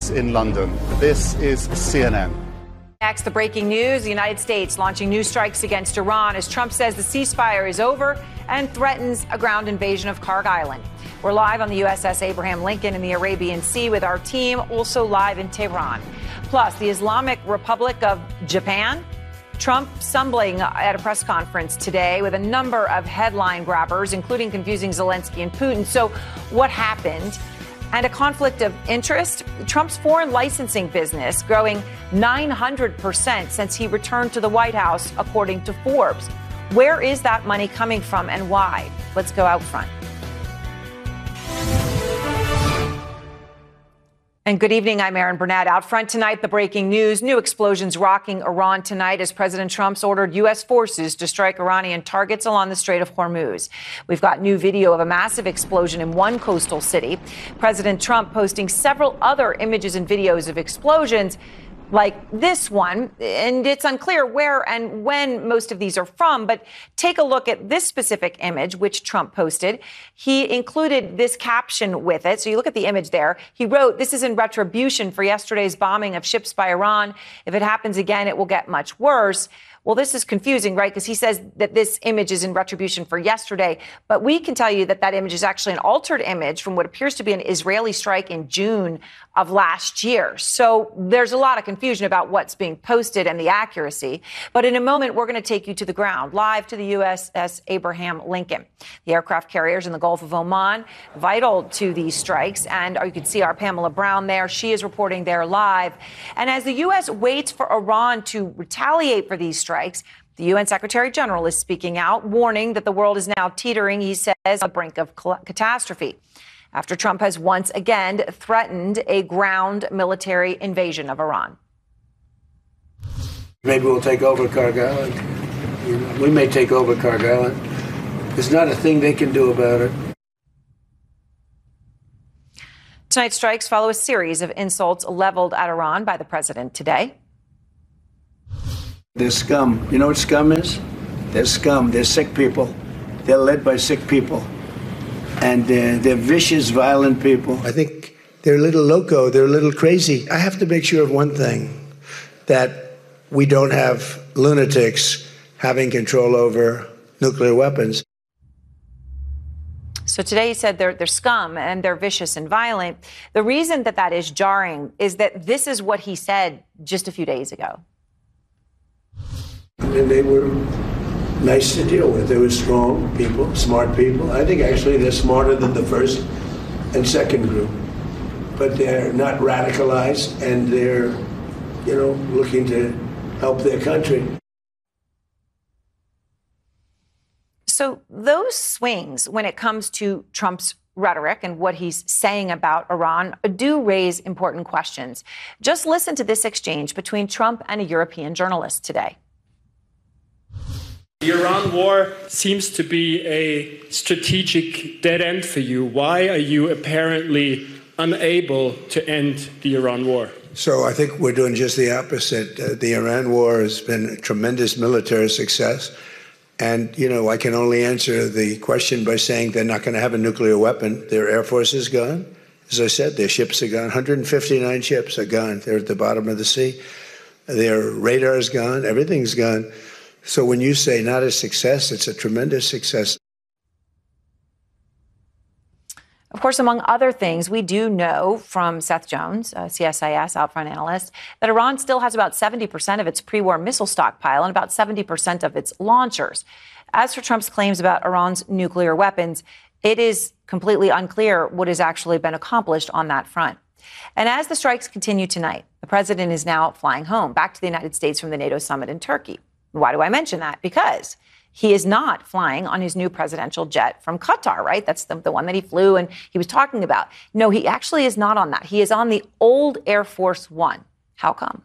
in London. This is CNN. Next, the breaking news. The United States launching new strikes against Iran as Trump says the ceasefire is over and threatens a ground invasion of Kharg Island. We're live on the USS Abraham Lincoln in the Arabian Sea with our team, also live in Tehran. Plus, the Islamic Republic of Japan. Trump stumbling at a press conference today with a number of headline grabbers, including confusing Zelensky and Putin. So what happened? And a conflict of interest. Trump's foreign licensing business growing 900% since he returned to the White House, according to Forbes. Where is that money coming from and why? Let's go out front. And good evening. I'm Erin Burnett. Out front tonight, the breaking news. New explosions rocking Iran tonight as President Trump's ordered U.S. forces to strike Iranian targets along the Strait of Hormuz. We've got new video of a massive explosion in one coastal city. President Trump posting several other images and videos of explosions like this one, and it's unclear where and when most of these are from, but take a look at this specific image, which Trump posted. He included this caption with it. So you look at the image there. He wrote, "This is in retribution for yesterday's bombing of ships by Iran. If it happens again, it will get much worse." Well, this is confusing, right? Because he says that this image is in retribution for yesterday. But we can tell you that that image is actually an altered image from what appears to be an Israeli strike in June of last year. So there's a lot of confusion about what's being posted and the accuracy. But in a moment, we're going to take you to the ground, live to the USS Abraham Lincoln. The aircraft carriers in the Gulf of Oman, vital to these strikes. And you can see our Pamela Brown there. She is reporting there live. And as the U.S. waits for Iran to retaliate for these strikes, the UN Secretary General is speaking out, warning that the world is now teetering, he says, on the brink of catastrophe, after Trump has once again threatened a ground military invasion of Iran. Maybe we'll take over Kharg Island. We may take over Kharg Island. There's not a thing they can do about it. Tonight's strikes follow a series of insults leveled at Iran by the president today. They're scum. You know what scum is? They're scum. They're sick people. They're led by sick people. And they're vicious, violent people. I think they're a little loco. They're a little crazy. I have to make sure of one thing, that we don't have lunatics having control over nuclear weapons. So today he said they're scum and they're vicious and violent. The reason that that is jarring is that this is what he said just a few days ago. And they were nice to deal with. They were strong people, smart people. I think actually they're smarter than the first and second group. But they're not radicalized, and they're, looking to help their country. So those swings when it comes to Trump's rhetoric and what he's saying about Iran do raise important questions. Just listen to this exchange between Trump and a European journalist today. The Iran war seems to be a strategic dead end for you. Why are you apparently unable to end the Iran war? So I think we're doing just the opposite. The Iran war has been a tremendous military success. And, I can only answer the question by saying they're not going to have a nuclear weapon. Their air force is gone. As I said, their ships are gone. 159 ships are gone. They're at the bottom of the sea. Their radar is gone. Everything's gone. So when you say not a success, it's a tremendous success. Of course, among other things, we do know from Seth Jones, CSIS Outfront analyst, that Iran still has about 70% of its pre-war missile stockpile and about 70% of its launchers. As for Trump's claims about Iran's nuclear weapons, it is completely unclear what has actually been accomplished on that front. And as the strikes continue tonight, the president is now flying home back to the United States from the NATO summit in Turkey. Why do I mention that? Because he is not flying on his new presidential jet from Qatar, right? That's the one that he flew and he was talking about. No, he actually is not on that. He is on the old Air Force One. How come?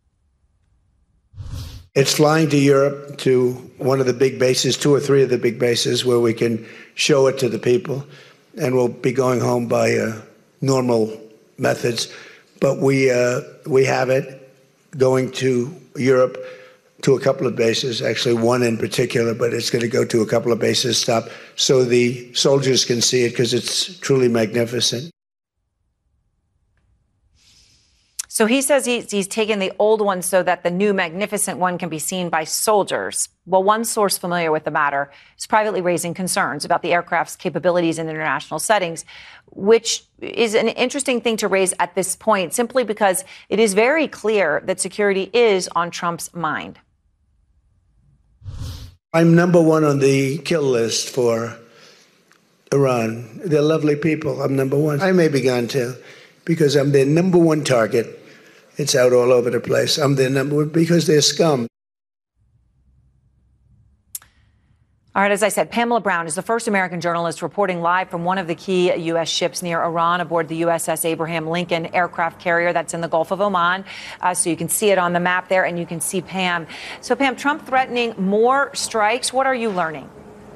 It's flying to Europe, to one of the big bases, 2 or 3 of the big bases, where we can show it to the people. And we'll be going home by normal methods. But we have it going to Europe, to a couple of bases, actually one in particular, but it's going to go to a couple of bases, stop, so the soldiers can see it, because it's truly magnificent. So he says he's taken the old one so that the new magnificent one can be seen by soldiers. Well, one source familiar with the matter is privately raising concerns about the aircraft's capabilities in international settings, which is an interesting thing to raise at this point, simply because it is very clear that security is on Trump's mind. I'm number one on the kill list for Iran. They're lovely people. I'm number one. I may be gone too, because I'm their number one target. It's out all over the place. I'm their number one because they're scum. All right, as I said, Pamela Brown is the first American journalist reporting live from one of the key U.S. ships near Iran aboard the USS Abraham Lincoln aircraft carrier that's in the Gulf of Oman. So you can see it on the map there, and you can see Pam. So, Pam, Trump threatening more strikes. What are you learning?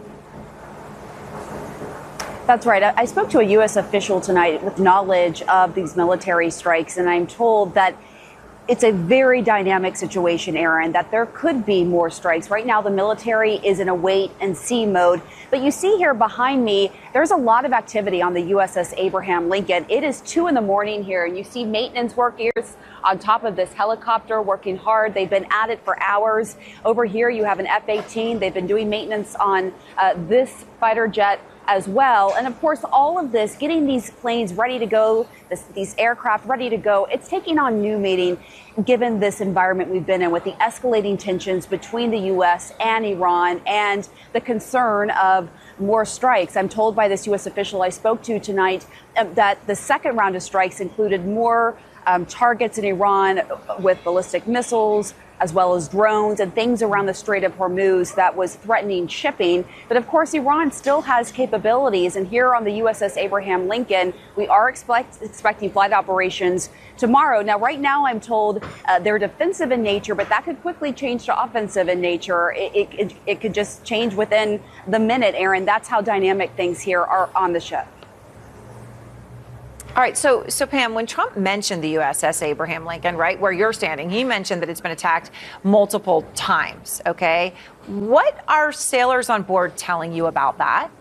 That's right. I spoke to a U.S. official tonight with knowledge of these military strikes, and I'm told that it's a very dynamic situation, Aaron, that there could be more strikes. Right now, the military is in a wait and see mode. But you see here behind me, there's a lot of activity on the USS Abraham Lincoln. It is 2 a.m. here, and you see maintenance workers on top of this helicopter working hard. They've been at it for hours. Over here, you have an F-18. They've been doing maintenance on this fighter jet as well. And of course, all of this, getting these planes ready to go, these aircraft ready to go, it's taking on new meaning given this environment we've been in with the escalating tensions between the U.S. and Iran and the concern of more strikes. I'm told by this U.S. official I spoke to tonight that the second round of strikes included more targets in Iran with ballistic missiles, as well as drones and things around the Strait of Hormuz that was threatening shipping. But of course, Iran still has capabilities. And here on the USS Abraham Lincoln, we are expecting flight operations tomorrow. Now, right now, I'm told they're defensive in nature, but that could quickly change to offensive in nature. It could just change within the minute, Aaron. That's how dynamic things here are on the ship. All right. So Pam, when Trump mentioned the USS Abraham Lincoln, right, where you're standing, he mentioned that it's been attacked multiple times. OK, what are sailors on board telling you about that?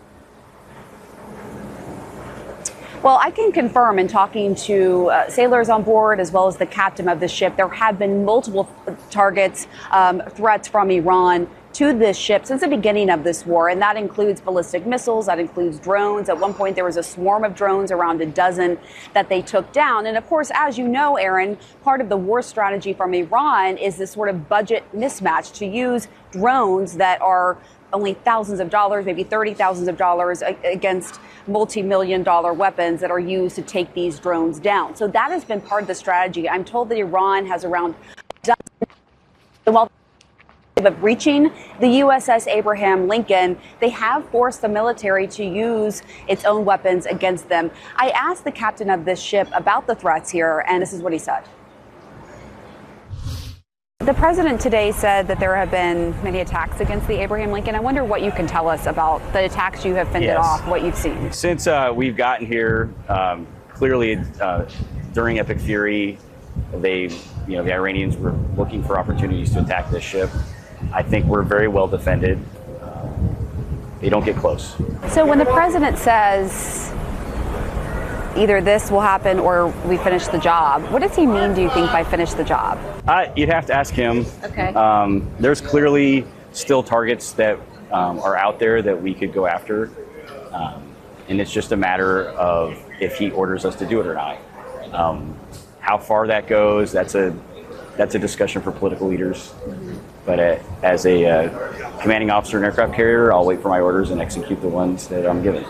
Well, I can confirm in talking to sailors on board as well as the captain of the ship, there have been multiple targets, threats from Iran to this ship since the beginning of this war. And that includes ballistic missiles, that includes drones. At one point, there was a swarm of drones, around a dozen that they took down. And of course, as you know, Aaron, part of the war strategy from Iran is this sort of budget mismatch to use drones that are only thousands of dollars, maybe $30,000s of dollars against multi-million-dollar weapons that are used to take these drones down. So that has been part of the strategy. I'm told that Iran has around a dozen. While of reaching the USS Abraham Lincoln, they have forced the military to use its own weapons against them. I asked the captain of this ship about the threats here, and this is what he said. The president today said that there have been many attacks against the Abraham Lincoln. I wonder what you can tell us about the attacks you have fended off, what you've seen. Since we've gotten here, clearly during Epic Fury, the Iranians were looking for opportunities to attack this ship. I think we're very well defended. They don't get close. So when the president says either this will happen or we finish the job, what does he mean, do you think, by finish the job? You'd have to ask him. Okay. There's clearly still targets that are out there that we could go after. And it's just a matter of if he orders us to do it or not. How far that goes, that's a discussion for political leaders. But as a commanding officer in an aircraft carrier, I'll wait for my orders and execute the ones that I'm given.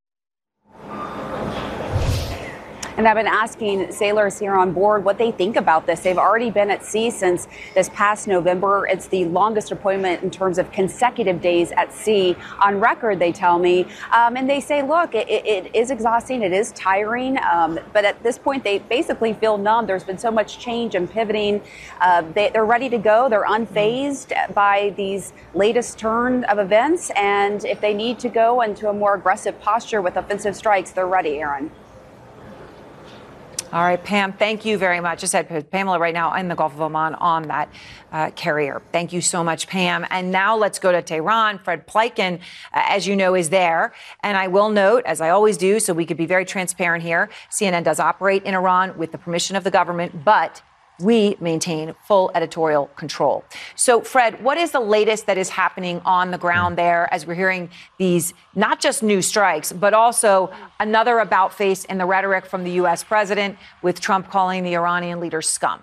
And I've been asking sailors here on board what they think about this. They've already been at sea since this past November. It's the longest deployment in terms of consecutive days at sea on record, they tell me. And they say, look, it is exhausting. It is tiring. But at this point, they basically feel numb. There's been so much change and pivoting. They're ready to go. They're unfazed by these latest turn of events. And if they need to go into a more aggressive posture with offensive strikes, they're ready, Aaron. All right, Pam, thank you very much. I said Pamela right now in the Gulf of Oman on that carrier. Thank you so much, Pam. And now let's go to Tehran. Fred Pleitgen, as you know, is there. And I will note, as I always do, so we could be very transparent here, CNN does operate in Iran with the permission of the government, but we maintain full editorial control. So, Fred, what is the latest that is happening on the ground there as we're hearing these not just new strikes, but also another about face in the rhetoric from the U.S. president with Trump calling the Iranian leader scum?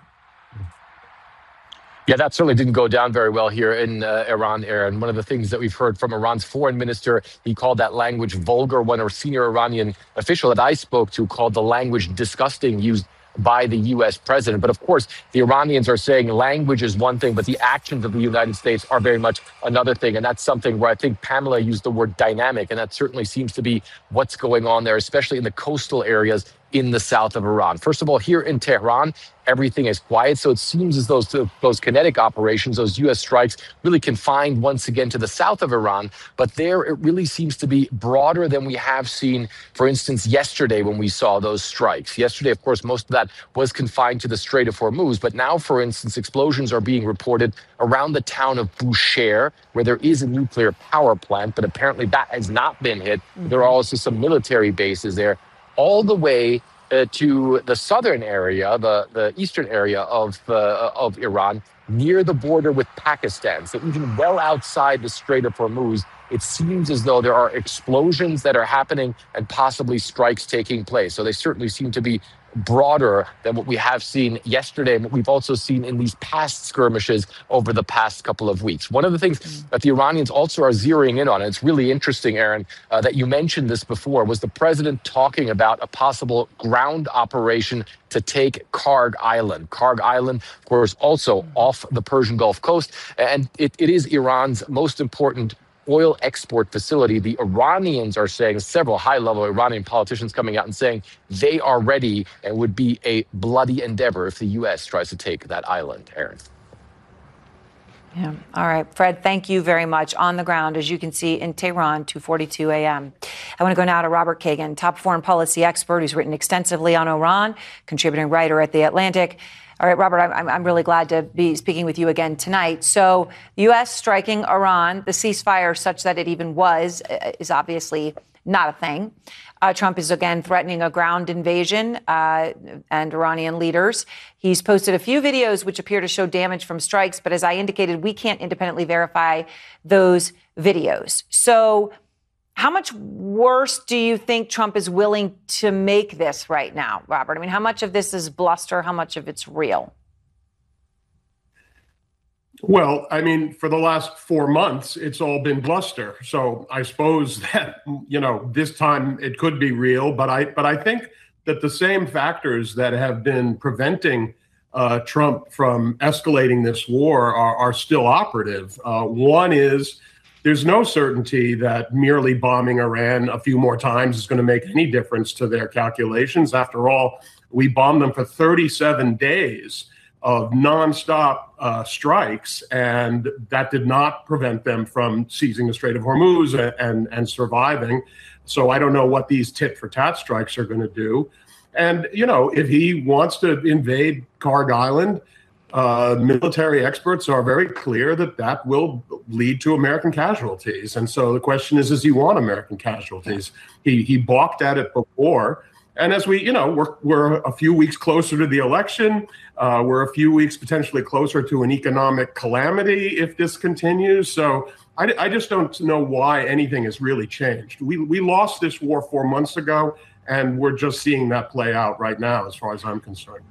Yeah, that certainly didn't go down very well here in Iran, Aaron. One of the things that we've heard from Iran's foreign minister, he called that language vulgar. One a senior Iranian official that I spoke to called the language disgusting used by the U.S. president. But of course, the Iranians are saying language is one thing, but the actions of the United States are very much another thing. And that's something where I think Pamela used the word dynamic. And that certainly seems to be what's going on there, especially in the coastal areas in the south of Iran. First of all, here in Tehran, everything is quiet. So it seems as though those kinetic operations, those U.S. strikes, really confined once again to the south of Iran. But there, it really seems to be broader than we have seen, for instance, yesterday when we saw those strikes. Yesterday, of course, most of that was confined to the Strait of Hormuz. But now, for instance, explosions are being reported around the town of Bushehr, where there is a nuclear power plant, but apparently that has not been hit. There are also some military bases there, all the way to the southern area, the eastern area of Iran, near the border with Pakistan. So even well outside the Strait of Hormuz, it seems as though there are explosions that are happening and possibly strikes taking place. So they certainly seem to be broader than what we have seen yesterday and what we've also seen in these past skirmishes over the past couple of weeks. One of the things that the Iranians also are zeroing in on, and it's really interesting, Aaron, that you mentioned this before, was the president talking about a possible ground operation to take Karg Island. Karg Island, of course, also off the Persian Gulf coast, and it is Iran's most important oil export facility. The Iranians are saying, several high-level Iranian politicians coming out and saying they are ready and would be a bloody endeavor if the U.S. tries to take that island. Aaron. Yeah. All right, Fred, thank you very much. On the ground, as you can see in Tehran, 2:42 a.m. I want to go now to Robert Kagan, top foreign policy expert who's written extensively on Iran, contributing writer at The Atlantic. All right, Robert, I'm really glad to be speaking with you again tonight. So the U.S. striking Iran, the ceasefire such that it even was, is obviously not a thing. Trump is again threatening a ground invasion and Iranian leaders. He's posted a few videos which appear to show damage from strikes, but as I indicated, we can't independently verify those videos. So how much worse do you think Trump is willing to make this right now, Robert? I mean, how much of this is bluster? How much of it's real? Well, I mean, for the last 4 months, it's all been bluster. So I suppose that, this time it could be real. But I think that the same factors that have been preventing Trump from escalating this war are still operative. One is there's no certainty that merely bombing Iran a few more times is going to make any difference to their calculations. After all, we bombed them for 37 days of nonstop strikes, and that did not prevent them from seizing the Strait of Hormuz and surviving. So I don't know what these tit-for-tat strikes are going to do. And, if he wants to invade Karg Island, military experts are very clear that will lead to American casualties. And so the question is, does he want American casualties? He balked at it before. And as we, we're a few weeks closer to the election, we're a few weeks potentially closer to an economic calamity if this continues. So I just don't know why anything has really changed. We lost this war 4 months ago, and we're just seeing that play out right now, as far as I'm concerned.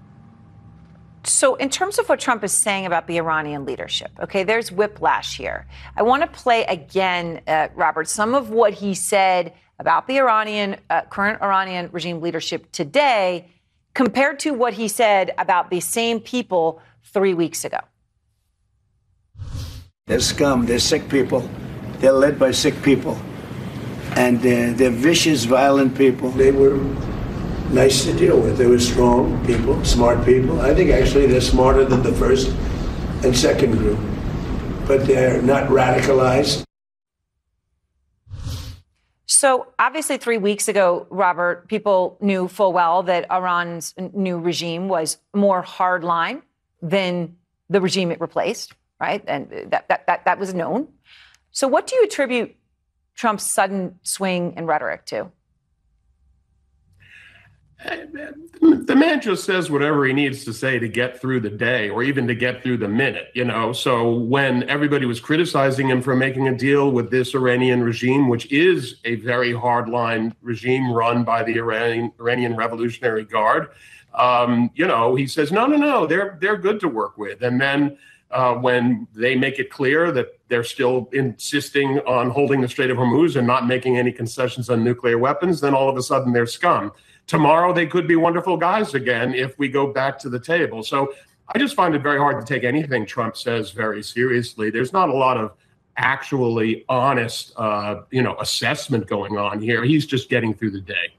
So in terms of what Trump is saying about the Iranian leadership, okay, there's whiplash here. I want to play again, Robert, some of what he said about the current Iranian regime leadership today compared to what he said about the same people 3 weeks ago. They're scum. They're sick people. They're led by sick people. And they're vicious, violent people. They were nice to deal with. They were strong people, smart people. I think actually they're smarter than the first and second group. But they're not radicalized. So obviously 3 weeks ago, Robert, people knew full well that Iran's new regime was more hardline than the regime it replaced, right? And that was known. So what do you attribute Trump's sudden swing in rhetoric to? The man just says whatever he needs to say to get through the day or even to get through the minute, you know. So when everybody was criticizing him for making a deal with this Iranian regime, which is a very hardline regime run by the Iranian Revolutionary Guard, you know, he says, no, they're good to work with. And then when they make it clear that they're still insisting on holding the Strait of Hormuz and not making any concessions on nuclear weapons, then all of a sudden they're scum. Tomorrow, they could be wonderful guys again if we go back to the table. So I just find it very hard to take anything Trump says very seriously. There's not a lot of actually honest, assessment going on here. He's just getting through the day.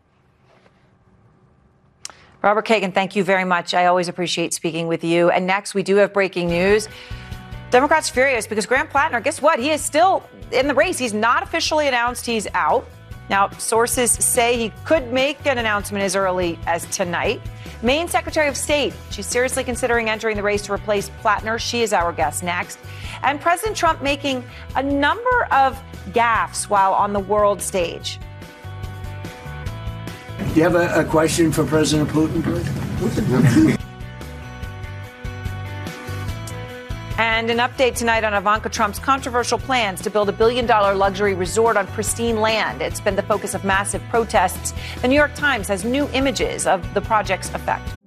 Robert Kagan, thank you very much. I always appreciate speaking with you. And next, we do have breaking news. Democrats furious because Graham Plattner, guess what? He is still in the race. He's not officially announced he's out. Now, sources say he could make an announcement as early as tonight. Maine Secretary of State, she's seriously considering entering the race to replace Plattner. She is our guest next. And President Trump making a number of gaffes while on the world stage. Do you have a question for President Putin, please? And an update tonight on Ivanka Trump's controversial plans to build $1 billion luxury resort on pristine land. It's been the focus of massive protests. The New York Times has new images of the project's effect.